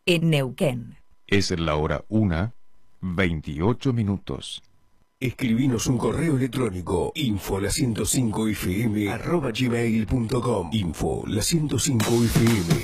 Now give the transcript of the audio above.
en Neuquén. Es la hora 1:28. Escribinos un correo electrónico info105fm@gmail.com. Info la 105fm.